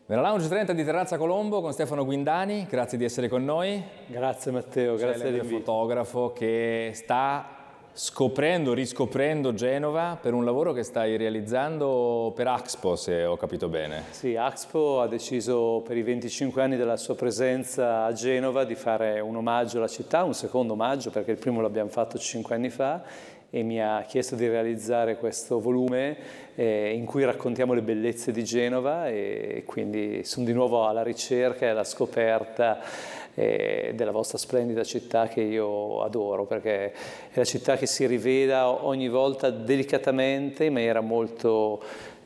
Nella Lounge 30 di Terrazza Colombo con Stefano Guindani, grazie di essere con noi. Grazie Matteo, grazie dell'invito. È fotografo che sta riscoprendo Genova per un lavoro che stai realizzando per Axpo, se ho capito bene. Sì, Axpo ha deciso per i 25 anni della sua presenza a Genova di fare un omaggio alla città, un secondo omaggio perché il primo l'abbiamo fatto 5 anni fa, e mi ha chiesto di realizzare questo volume in cui raccontiamo le bellezze di Genova, e quindi sono di nuovo alla ricerca e alla scoperta della vostra splendida città che io adoro, perché è la città che si rivela ogni volta delicatamente in maniera molto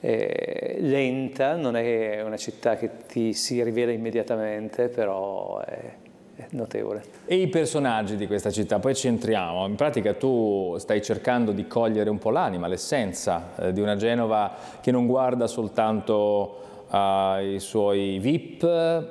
lenta, non è una città che ti si rivela immediatamente, però è notevole. E i personaggi di questa città, poi ci entriamo. In pratica tu stai cercando di cogliere un po' l'anima, l'essenza di una Genova che non guarda soltanto ai suoi VIP,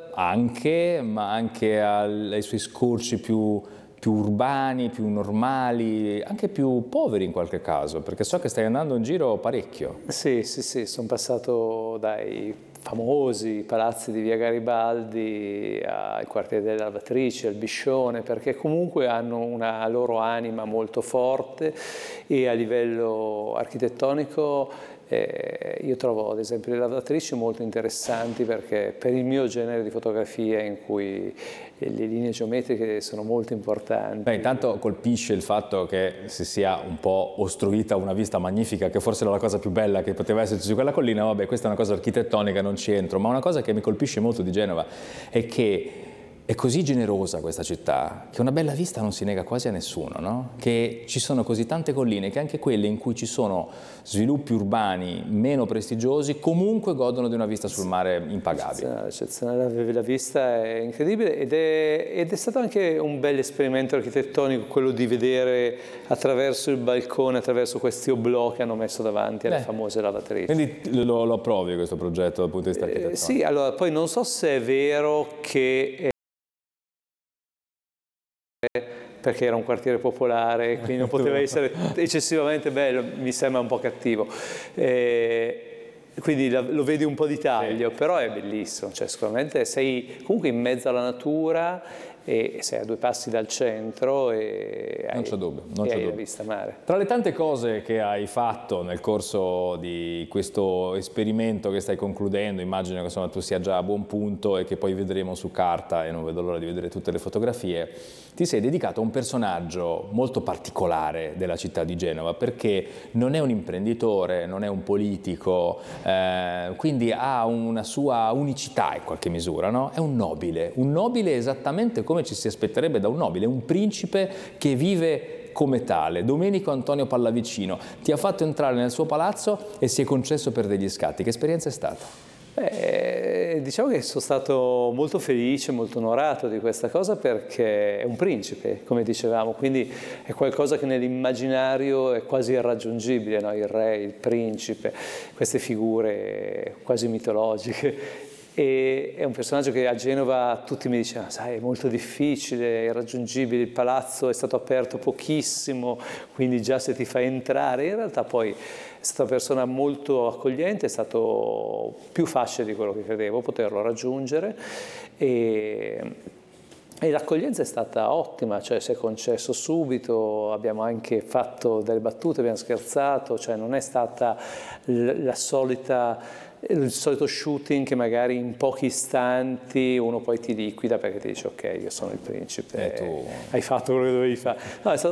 ma anche ai suoi scorci più urbani, più normali, anche più poveri in qualche caso, perché so che stai andando in giro parecchio. Sì, sono passato dai famosi palazzi di via Garibaldi al quartiere delle Lavatrici, al Biscione, perché comunque hanno una loro anima molto forte, e a livello architettonico io trovo ad esempio le lavatrici molto interessanti, perché per il mio genere di fotografia in cui le linee geometriche sono molto importanti. Beh, intanto colpisce il fatto che si sia un po' ostruita una vista magnifica, che forse era la cosa più bella che poteva esserci su quella collina. Vabbè, questa è una cosa architettonica, non ci entro, ma una cosa che mi colpisce molto di Genova è che è così generosa questa città che una bella vista non si nega quasi a nessuno, no? Che ci sono così tante colline che anche quelle in cui ci sono sviluppi urbani meno prestigiosi comunque godono di una vista sul mare impagabile. Eccezionale, la vista è incredibile, ed è stato anche un bel esperimento architettonico quello di vedere attraverso il balcone, attraverso questi oblò che hanno messo davanti alle famose lavatrici. Quindi lo approvi questo progetto dal punto di vista architettonico? Sì, allora poi non so se è vero che perché era un quartiere popolare, quindi non poteva essere eccessivamente bello, mi sembra un po' cattivo. Quindi lo vedi un po' di taglio, però è bellissimo, cioè sicuramente sei comunque in mezzo alla natura e sei a 2 passi dal centro e non c'è dubbio, hai la vista mare. Tra le tante cose che hai fatto nel corso di questo esperimento che stai concludendo, immagino che insomma, tu sia già a buon punto e che poi vedremo su carta, e non vedo l'ora di vedere tutte le fotografie, ti sei dedicato a un personaggio molto particolare della città di Genova, perché non è un imprenditore, non è un politico, quindi ha una sua unicità in qualche misura, no? È un nobile esattamente come ci si aspetterebbe da un nobile, un principe che vive come tale. Domenico Antonio Pallavicino ti ha fatto entrare nel suo palazzo e si è concesso per degli scatti. Che esperienza è stata? Diciamo che sono stato molto felice, molto onorato di questa cosa, perché è un principe, come dicevamo, quindi è qualcosa che nell'immaginario è quasi irraggiungibile, no? Il re, il principe, queste figure quasi mitologiche. E è un personaggio che a Genova tutti mi dicevano, sai, è molto difficile, è irraggiungibile, il palazzo è stato aperto pochissimo, quindi già se ti fai entrare, in realtà poi è stata una persona molto accogliente, è stato più facile di quello che credevo poterlo raggiungere, e l'accoglienza è stata ottima, cioè si è concesso subito, abbiamo anche fatto delle battute, abbiamo scherzato, cioè non è stata il solito shooting che magari in pochi istanti uno poi ti liquida perché ti dice ok, io sono il principe, hai fatto quello che dovevi fare. No, è stato